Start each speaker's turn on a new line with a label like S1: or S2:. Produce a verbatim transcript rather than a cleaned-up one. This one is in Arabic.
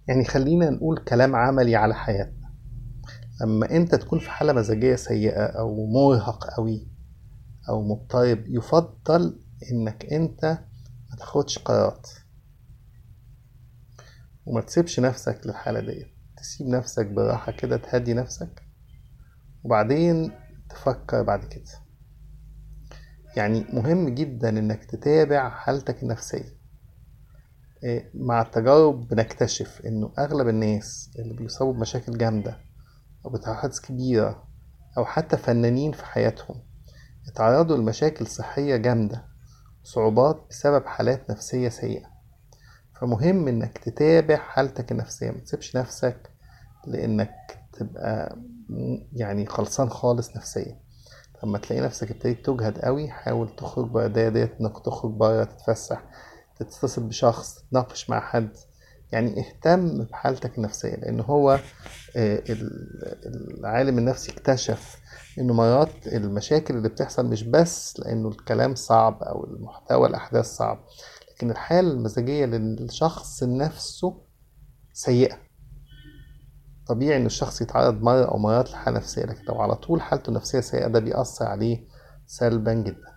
S1: يعني خلينا نقول كلام عملي على حياتنا. لما انت تكون في حالة مزاجية سيئة او مرهق قوي او مضطرب، يفضل انك انت ما تاخدش قرارات وما تسيبش نفسك للحالة دي. تسيب نفسك براحة كده، تهدي نفسك وبعدين تفكر بعد كده. يعني مهم جدا انك تتابع حالتك النفسية. إيه، مع التجارب بنكتشف انه اغلب الناس اللي بيصابوا بمشاكل جامدة او بتحديات كبيرة او حتى فنانين في حياتهم اتعرضوا لمشاكل صحية جامدة، صعوبات بسبب حالات نفسية سيئة. فمهم انك تتابع حالتك النفسية، ما تسيبش نفسك لانك تبقى يعني خلصان خالص نفسيا. لما تلاقي نفسك ابتديت تجهد قوي، حاول تخرج بره الدايرة ديت، انك تخرج بره، تتفسح، تتصل بشخص، تناقش مع حد. يعني اهتم بحالتك النفسية، لان هو آه، ال- العالم النفسي اكتشف انه مرات المشاكل اللي بتحصل مش بس لانه الكلام صعب او المحتوى الاحداث صعب، لكن الحالة المزاجية للشخص نفسه سيئة. طبيعي ان الشخص يتعرض مرة او مرات لحالة نفسية، لكن لو على طول حالته النفسية سيئة ده بيأثر عليه سلبا جدا.